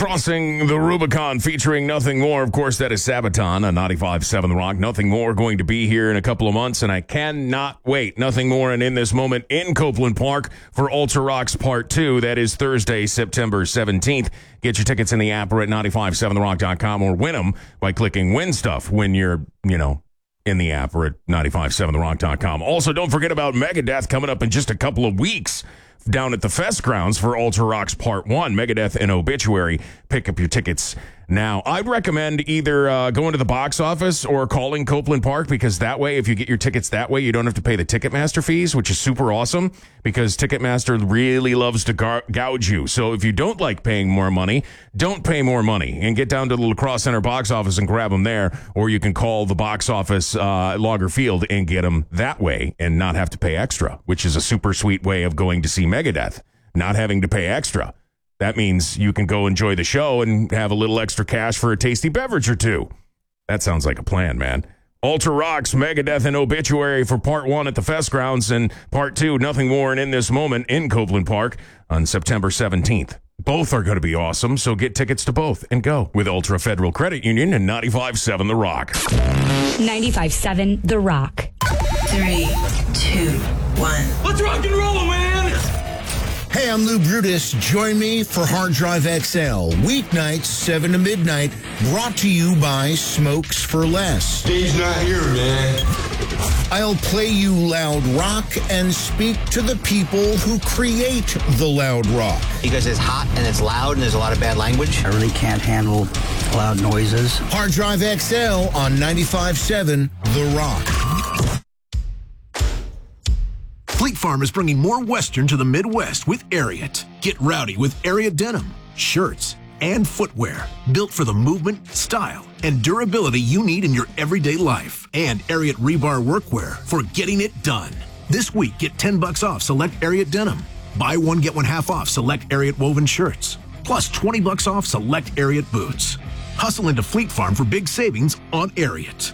Crossing the Rubicon featuring Nothing More. Of course, that is Sabaton on 95.7 The Rock. Nothing More going to be here in a couple of months, and I cannot wait. Nothing More and In This Moment in Copeland Park for Ultra Rocks Part 2. That is Thursday, September 17th. Get your tickets in the app or at 957therock.com or win them by clicking Win Stuff when you're, in the app or at 957therock.com. Also, don't forget about Megadeth coming up in just a couple of weeks down at the Fest grounds for Ultra Rocks Part 1, Megadeth and Obituary. Pick up your tickets now. I'd recommend either going to the box office or calling Copeland Park, because that way, if you get your tickets that way, you don't have to pay the Ticketmaster fees, which is super awesome, because Ticketmaster really loves to gouge you. So if you don't like paying more money, don't pay more money and get down to the La Crosse Center box office and grab them there, or you can call the box office at Lager Field and get them that way and not have to pay extra, which is a super sweet way of going to see Megadeth, not having to pay extra. That means you can go enjoy the show and have a little extra cash for a tasty beverage or two. That sounds like a plan, man. Ultra Rocks, Megadeth, and Obituary for Part 1 at the Fest grounds, and Part 2, Nothing More and In This Moment in Copeland Park on September 17th. Both are going to be awesome, so get tickets to both and go with Ultra Federal Credit Union and 95.7 The Rock. 95.7 The Rock. 3, 2, 1. Let's rock and roll, man! Hey, I'm Lou Brutus. Join me for Hard Drive XL, weeknights 7 to midnight, brought to you by Smokes for Less. He's not here, man. I'll play you loud rock and speak to the people who create the loud rock. Because it's hot and it's loud and there's a lot of bad language. I really can't handle loud noises. Hard Drive XL on 95.7 The Rock. Fleet Farm is bringing more Western to the Midwest with Ariat. Get rowdy with Ariat denim, shirts, and footwear built for the movement, style, and durability you need in your everyday life. And Ariat rebar workwear for getting it done. This week, get $10 off select Ariat denim. Buy one, get one half off select Ariat woven shirts. Plus $20 off select Ariat boots. Hustle into Fleet Farm for big savings on Ariat.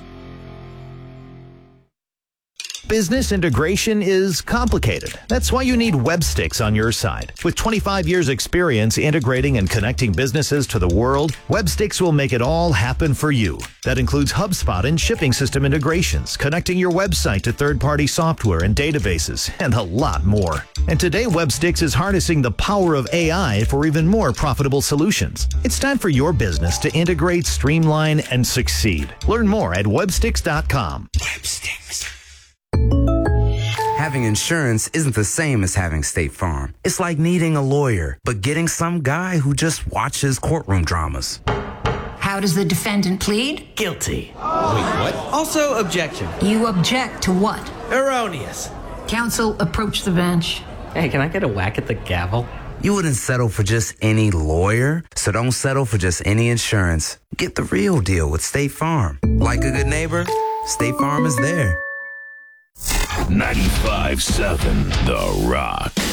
Business integration is complicated. That's why you need Websticks on your side. With 25 years experience integrating and connecting businesses to the world, Websticks will make it all happen for you. That includes HubSpot and shipping system integrations, connecting your website to third-party software and databases, and a lot more. And today, Websticks is harnessing the power of AI for even more profitable solutions. It's time for your business to integrate, streamline, and succeed. Learn more at websticks.com. Websticks. Having insurance isn't the same as having State Farm. It's like needing a lawyer, but getting some guy who just watches courtroom dramas. How does the defendant plead? Guilty. Wait, what? Also, objection. You object to what? Erroneous. Counsel, approach the bench. Hey, can I get a whack at the gavel? You wouldn't settle for just any lawyer, so don't settle for just any insurance. Get the real deal with State Farm. Like a good neighbor, State Farm is there. 95.7 The Rock.